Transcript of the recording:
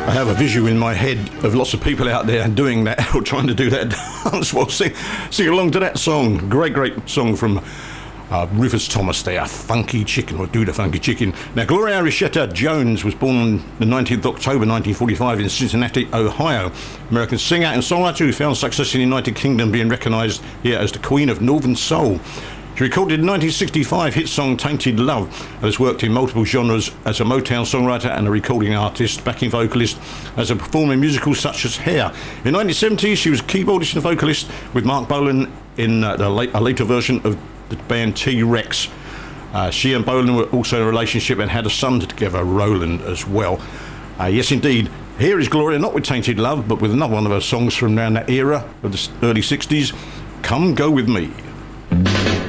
I have a visual in my head of lots of people out there doing that or trying to do that dance. Well, sing along to that song. Great song from Rufus Thomas there, Funky Chicken, or Do the Funky Chicken. Now, Gloria Richetta Jones was born the 19th October 1945 in Cincinnati, Ohio. American singer and songwriter who found success in the United Kingdom, being recognised here as the Queen of Northern Soul. She recorded the 1965 hit song Tainted Love and has worked in multiple genres as a Motown songwriter and a recording artist, backing vocalist, as a performer in musicals such as Hair. In 1970s, she was keyboardist and vocalist with Mark Bolan in a later version of the band T-Rex. She and Bolan were also in a relationship and had a son together, Roland, as well. Yes, indeed. Here is Gloria, not with Tainted Love, but with another one of her songs from around that era of the early 60s, Come Go With Me.